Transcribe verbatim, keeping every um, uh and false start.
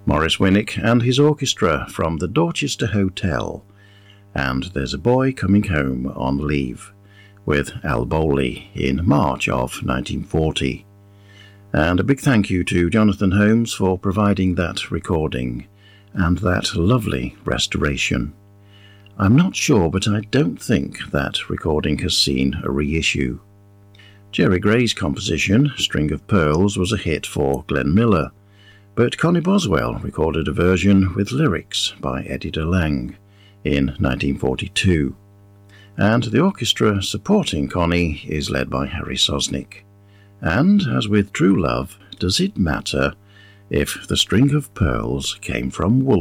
Maurice Winnick and his orchestra from the Dorchester Hotel, and There's a Boy Coming Home on Leave, with Al Bowley in March of nineteen forty. And a big thank you to Jonathan Holmes for providing that recording and that lovely restoration. I'm not sure, but I don't think that recording has seen a reissue. Jerry Gray's composition, String of Pearls, was a hit for Glenn Miller, but Connie Boswell recorded a version with lyrics by Eddie DeLange in nineteen forty-two, and the orchestra supporting Connie is led by Harry Sosnick. And, as with True Love, does it matter if the string of pearls came from wool?